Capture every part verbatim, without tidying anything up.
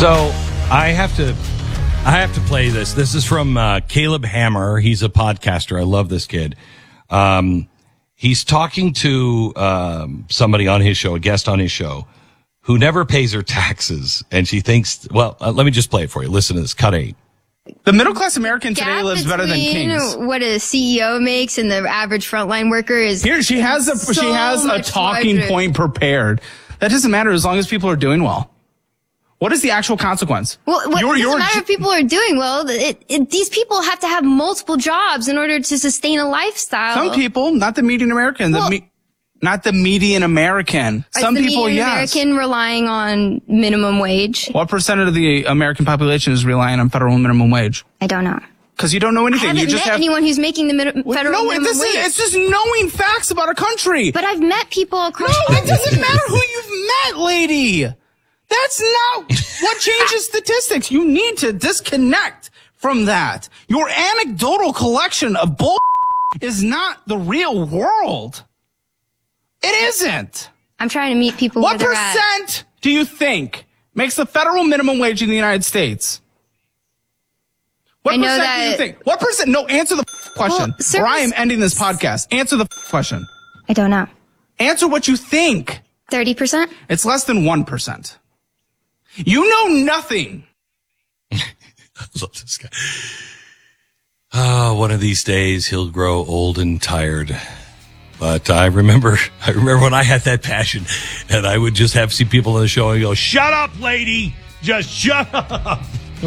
So I have to, I have to play this. This is from uh, Caleb Hammer. He's a podcaster. I love this kid. Um, he's talking to um, somebody on his show, a guest on his show, who never pays her taxes, and she thinks. Well, uh, let me just play it for you. Listen to this. Cut eight. The middle-class American today Gap lives better than kings. What a C E O makes and the average frontline worker is. Here, she has a so she has a talking larger. point prepared. That doesn't matter as long as people are doing well. What is the actual consequence? Well, what, Your- it doesn't your- matter if people are doing well. It, it, these people have to have multiple jobs in order to sustain a lifestyle. Some people, not the median American, Well- the me, not the median American. Is Some the people, median yes. American relying on minimum wage? What percent of the American population is relying on federal minimum wage? I don't know. Because you don't know I anything. haven't You just met have anyone who's making the min- Well, federal no, minimum this wage. is, it's just knowing facts about a country. But I've met people across. No, it doesn't matter who you've met, lady. That's not what changes statistics. You need to disconnect from that. Your anecdotal collection of bull is not the real world. It isn't. I'm trying to meet people What where they're at. percent do you think makes the federal minimum wage in the United States? What I know percent do that- you think? What percent? No, answer the question. Well, service- or I am ending this podcast. Answer the question. I don't know. Answer what you think. thirty percent? It's less than one percent. You know nothing. I love this guy. Oh, one of these days he'll grow old and tired. But I remember, I remember when I had that passion, and I would just have see people on the show and go, "Shut up, lady! Just shut up!"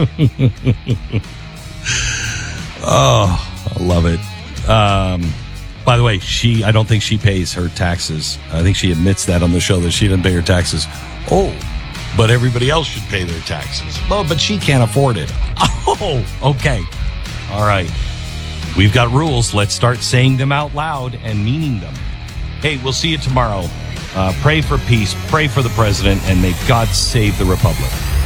Oh, I love it. Um, by the way, she, I don't think she pays her taxes. I think she admits that on the show that she doesn't pay her taxes. Oh, but everybody else should pay their taxes. Oh, but she can't afford it. Oh, okay. All right. We've got rules. Let's start saying them out loud and meaning them. Hey, we'll see you tomorrow. Uh, pray for peace, pray for the president, and may God save the republic.